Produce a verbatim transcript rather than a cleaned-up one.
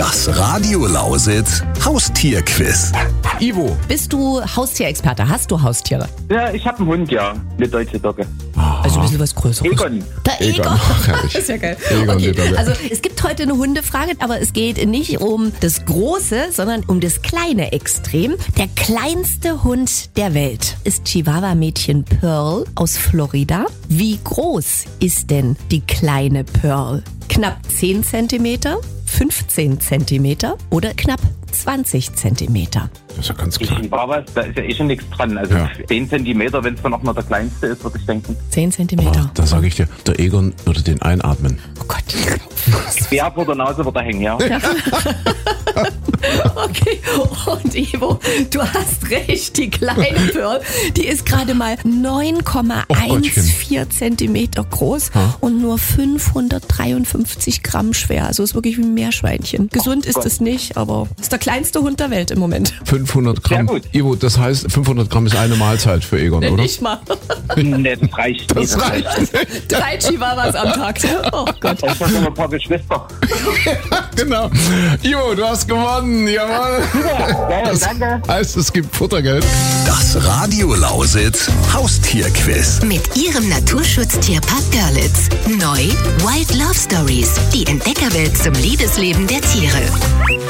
Das Radio Lausitz Haustierquiz. Ivo. Bist du Haustierexperte? Hast du Haustiere? Ja, ich habe einen Hund, ja. Eine deutsche Dogge. Also ein bisschen was Größeres. Egon. Der Egon. Egon. Ach, herrlich. Das ist ja geil. Egon, Okay. die Dogge. Also es gibt heute eine Hundefrage, aber es geht nicht um das große, sondern um das kleine Extrem. Der kleinste Hund der Welt ist Chihuahua-Mädchen Pearl aus Florida. Wie groß ist denn die kleine Pearl? Knapp zehn Zentimeter, fünfzehn Zentimeter oder knapp zwanzig Zentimeter? Das ist ja ganz Die klar. Chihuahuas, da ist ja eh schon nichts dran. Also Ja. zehn Zentimeter, wenn es dann auch noch der kleinste ist, würde ich denken. zehn Zentimeter. Oh, da sage ich dir, der Egon würde den einatmen. Oh Gott. Quer vor der Nase wird er hängen, ja. Okay, und Ivo, du hast recht, die kleine Pearl, die ist gerade mal neun Komma vierzehn Zentimeter groß und nur fünfhundertdreiundfünfzig Gramm schwer. Also ist wirklich wie ein Meerschweinchen. Gesund ist es nicht, aber ist der kleinste Hund der Welt im Moment. fünfhundert Gramm. Sehr gut. Ivo, das heißt, fünfhundert Gramm ist eine Mahlzeit für Egon, oder? Nicht mal. Nee, das reicht nicht. Das reicht. Drei Chihuahuas am Tag. Oh Gott. Das sind noch ein paar Geschwister. Genau. Ivo, du hast gewonnen. Jawohl. Ja, danke. Heißt, es gibt Futtergeld. Das Radio Lausitz Haustierquiz. Mit Ihrem Naturschutztierpark Görlitz. Neu Wild Love Stories. Die Entdeckerwelt zum Liebesleben der Tiere.